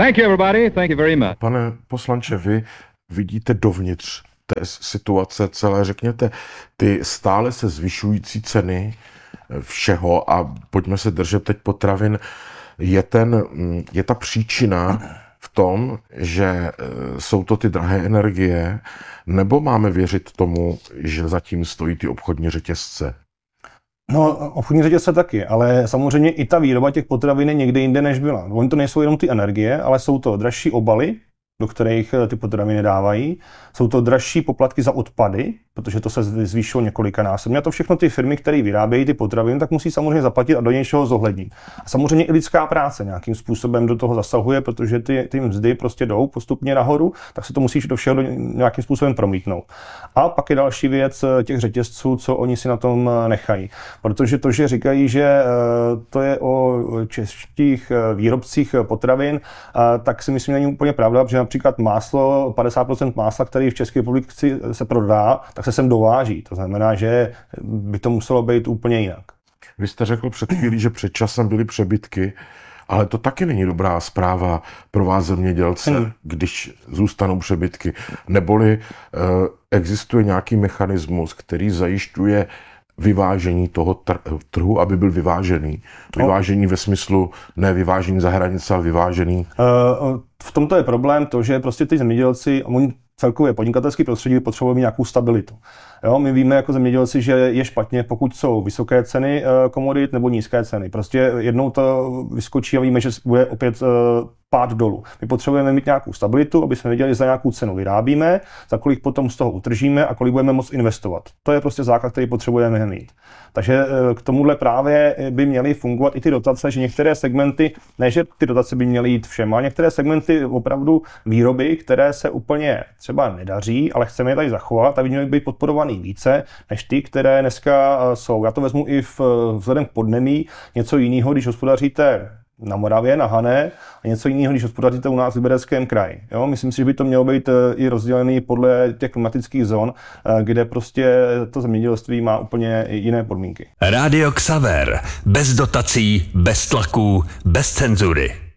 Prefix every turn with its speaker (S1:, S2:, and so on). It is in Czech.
S1: Thank you everybody, thank you very much.
S2: Pane poslanče, vy vidíte dovnitř té situace celé, řekněte, ty stále se zvyšující ceny všeho a pojďme se držet teď potravin, je ta příčina v tom, že jsou to ty drahé energie, nebo máme věřit tomu, že zatím stojí ty obchodní řetězce?
S3: No, obchodní řetězce taky, ale samozřejmě i ta výroba těch potravin je někde jinde, než byla. Oni to nejsou jenom ty energie, ale jsou to dražší obaly, do kterých ty potraviny dávají. Jsou to dražší poplatky za odpady, protože to se zvýšilo několikanásobně. A to všechno ty firmy, které vyrábějí ty potraviny, tak musí samozřejmě zaplatit a do něčeho zohlednit. A samozřejmě i lidská práce nějakým způsobem do toho zasahuje, protože ty mzdy prostě jdou postupně nahoru, tak se to musí do všeho nějakým způsobem promítnout. A pak je další věc těch řetězců, co oni si na tom nechají. Protože to, že říkají, že to je o českých výrobcích potravin, tak si myslím, není úplně pravda, protože například máslo, 50% másla, který v České republice se prodá, tak se sem dováží. To znamená, že by to muselo být úplně jinak.
S2: Vy jste řekl před chvílí, že před časem byly přebytky, ale to taky není dobrá zpráva pro vás zemědělce, když zůstanou přebytky. Neboli existuje nějaký mechanismus, který zajišťuje vyvážení toho trhu, aby byl vyvážený. Vyvážený ve smyslu ne vyvážení za hranice, ale vyvážený.
S3: V tomto je problém to, že prostě ty zemědělci, celkově podnikatelský prostředí potřebuje mít nějakou stabilitu. Jo, my víme jako zemědělci, že je špatně, pokud jsou vysoké ceny komodit nebo nízké ceny. Prostě jednou to vyskočí a víme, že bude opět pád dolů. My potřebujeme mít nějakou stabilitu, aby jsme věděli, za nějakou cenu vyrábíme, za kolik potom z toho utržíme a kolik budeme moct investovat. To je prostě základ, který potřebujeme mít. Takže k tomuhle právě by měly fungovat i ty dotace, že některé segmenty, ne že ty dotace by měly jít všem, ale některé segmenty opravdu výroby, které se úplně třeba nedaří, ale chceme je tady zachovat a by měly být podporovaný více než ty, které dneska jsou. Já to vezmu i vzhledem k podnemí, něco jiného, když hospodaříte na Moravě, na Hané, a něco jiného, když hospodaříte u nás v Libereckém kraji. Jo? Myslím si, že by to mělo být i rozdělený podle těch klimatických zón, kde prostě to zemědělství má úplně jiné podmínky.
S4: Rádio Xaver. Bez dotací, bez tlaků, bez cenzury.